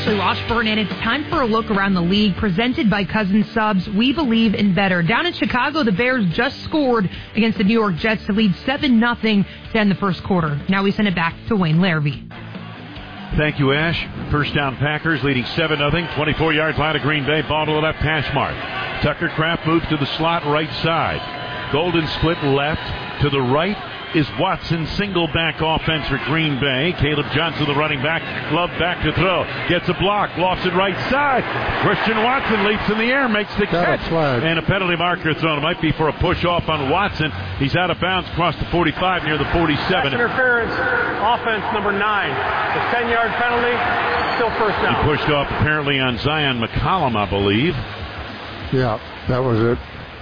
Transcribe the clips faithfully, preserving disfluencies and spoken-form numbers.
Ashley Washburn, and it's time for a look around the league presented by Cousins Subs. We believe in better. Down in Chicago, the Bears just scored against the New York Jets to lead seven nothing to end the first quarter. Now we send it back to Wayne Larrabee. Thank you, Ash. First down Packers leading seven nothing. twenty-four yards line of Green Bay. Ball to the left hash mark. Tucker Kraft moves to the slot right side. Golden split left to the right is Watson. Single back offense for Green Bay. Caleb Johnson, the running back. Love back to throw. Gets a block. Lofts it right side. Christian Watson leaps in the air. Makes the catch. And a penalty marker thrown. It might be for a push off on Watson. He's out of bounds across the forty-five near the forty-seven. Pass interference. Offense number nine. The ten-yard penalty. Still first down. He pushed off apparently on Zion McCollum, I believe. Yeah, that was it.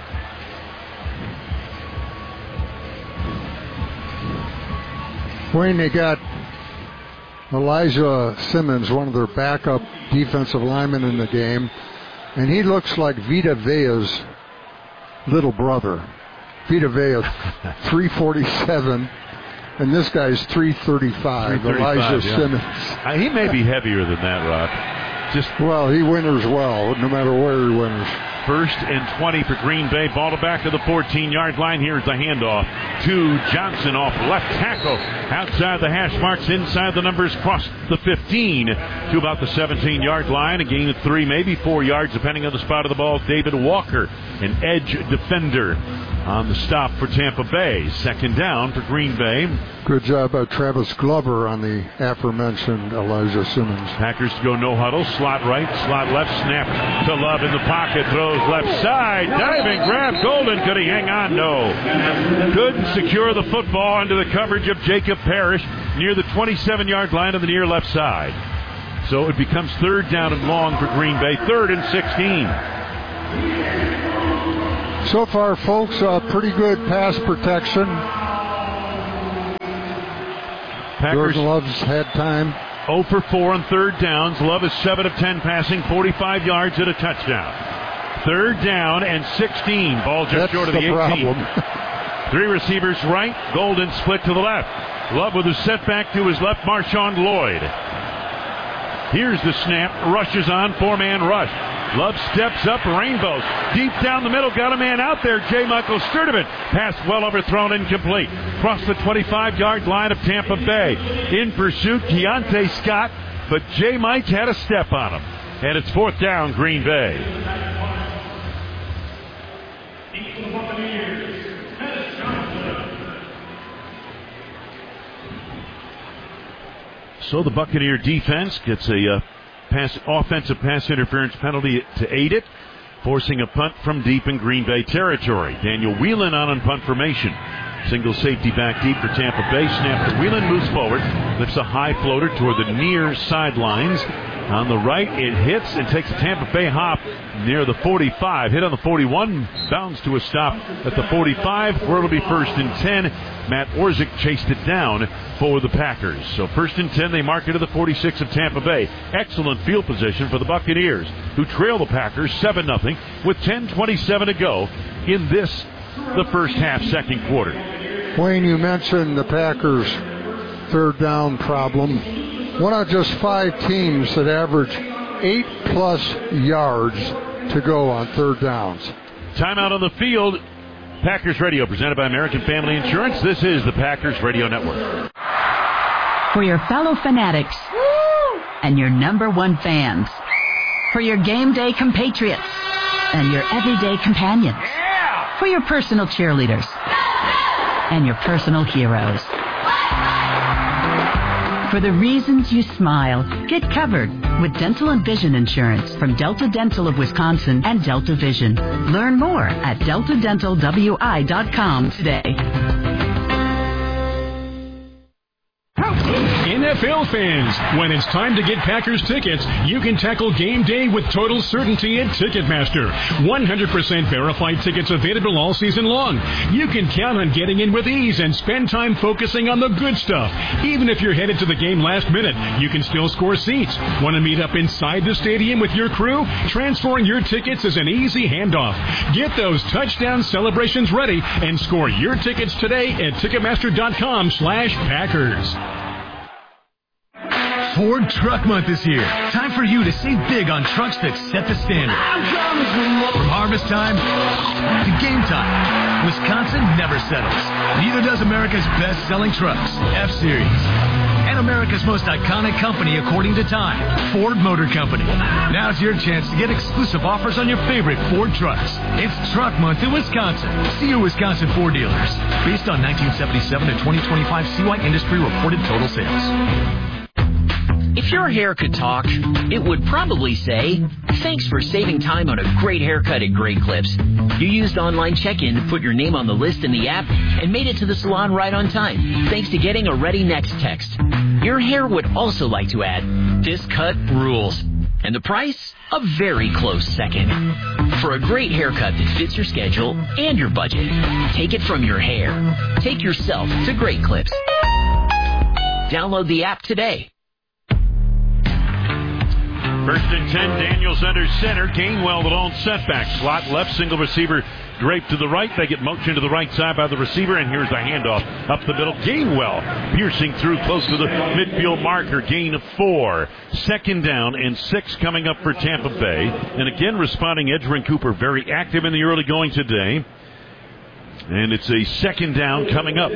Wayne, they got Elijah Simmons, one of their backup defensive linemen in the game, and he looks like Vita Vea's little brother. Vita Vea, three forty-seven, and this guy's three thirty-five, Elijah yeah. Simmons. Uh, he may be heavier than that, Rob. Just Well, he winters well, no matter where he winters. First and twenty for Green Bay. Ball back to the fourteen-yard line. Here's the handoff to Johnson off left tackle. Outside the hash marks, inside the numbers, cross the fifteen to about the seventeen-yard line. A gain of three, maybe four yards, depending on the spot of the ball. David Walker, an edge defender, on the stop for Tampa Bay. Second down for Green Bay. Good job by Travis Glover on the aforementioned Elijah Simmons. Packers go no huddle. Slot right, slot left, snap to Love in the pocket. Throws left side. Diving grab. Golden. Could he hang on? No. Couldn't secure the football under the coverage of Jacob Parrish near the twenty-seven-yard line on the near left side. So it becomes third down and long for Green Bay. Third and sixteen. So far, folks, uh, pretty good pass protection. Packers Jordan Love's had time. oh for four on third downs. Love is seven of ten passing, forty-five yards and a touchdown. Third down and sixteen. Ball just That's short of the, the eighteen. problem. Three receivers right. Golden split to the left. Love with a setback to his left. Marshawn Lloyd. Here's the snap. Rushes on. Four-man rush. Love steps up, rainbows. Deep down the middle, got a man out there, J. Michael Sturdivant. Pass well overthrown, incomplete. Cross the twenty-five-yard line of Tampa Bay. In pursuit, Keontae Scott, but J. Mike had a step on him. And it's fourth down, Green Bay. So the Buccaneer defense gets a... Uh, Pass, offensive pass interference penalty to aid it, forcing a punt from deep in Green Bay territory. Daniel Whelan on on punt formation. Single safety back deep for Tampa Bay. Snap to Whelan, moves forward, lifts a high floater toward the near sidelines. On the right, it hits and takes a Tampa Bay hop near the forty-five. Hit on the forty-one, bounds to a stop at the forty-five, where it'll be first and ten. Matt Orzik chased it down for the Packers. So first and ten, they mark it to the forty-six of Tampa Bay. Excellent field position for the Buccaneers, who trail the Packers seven nothing with ten twenty-seven to go in this, the first half, second quarter. Wayne, you mentioned the Packers' third down problem. One of just five teams that average eight plus yards to go on third downs. Timeout on the field. Packers Radio, presented by American Family Insurance. This is the Packers Radio Network. For your fellow fanatics Woo! And your number one fans. For your game day compatriots and your everyday companions. Yeah! For your personal cheerleaders and your personal heroes. For the reasons you smile, get covered with dental and vision insurance from Delta Dental of Wisconsin and Delta Vision. Learn more at delta dental w i dot com today. N F L fans, when it's time to get Packers tickets, you can tackle game day with total certainty at Ticketmaster. one hundred percent verified tickets available all season long. You can count on getting in with ease and spend time focusing on the good stuff. Even if you're headed to the game last minute, you can still score seats. Want to meet up inside the stadium with your crew? Transferring your tickets is an easy handoff. Get those touchdown celebrations ready and score your tickets today at Ticketmaster dot com slash Packers. Ford Truck Month is here. Time for you to save big on trucks that set the standard. From harvest time to game time, Wisconsin never settles. Neither does America's best-selling trucks, F-Series. And America's most iconic company according to Time, Ford Motor Company. Now's your chance to get exclusive offers on your favorite Ford trucks. It's Truck Month in Wisconsin. See your Wisconsin Ford dealers. Based on nineteen seventy-seven to twenty twenty-five C Y Industry reported total sales. If your hair could talk, it would probably say, thanks for saving time on a great haircut at Great Clips. You used online check-in to put your name on the list in the app and made it to the salon right on time, thanks to getting a Ready Next text. Your hair would also like to add, this cut rules. And the price? A very close second. For a great haircut that fits your schedule and your budget, take it from your hair. Take yourself to Great Clips. Download the app today. First and ten, Daniels under center. Gainwell, the lone setback. Slot left, single receiver draped to the right. They get motion to the right side by the receiver, and here's the handoff up the middle. Gainwell piercing through close to the midfield marker. Gain of four. Second down and six coming up for Tampa Bay. And again, responding, Edgerrin Cooper very active in the early going today. And it's a second down coming up.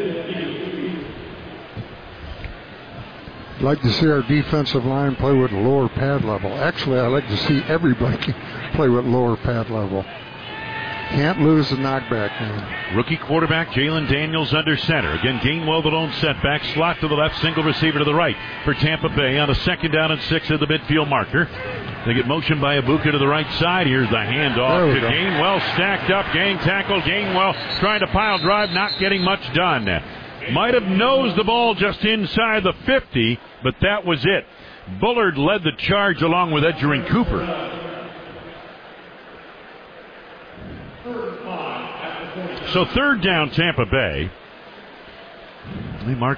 I'd like to see our defensive line play with lower pad level. Actually, I'd like to see everybody play with lower pad level. Can't lose the knockback game. Rookie quarterback Jalen Daniels under center. Again, Gainwell the lone setback. Slot to the left, single receiver to the right for Tampa Bay on a second down and six at the midfield marker. They get motion by Ibuka to the right side. Here's the handoff to go. Gainwell, stacked up, gang tackle. Gainwell trying to pile drive, not getting much done. Might have nosed the ball just inside the fifty, but that was it. Bullard led the charge along with Edgerrin Cooper. So third down, Tampa Bay. They mark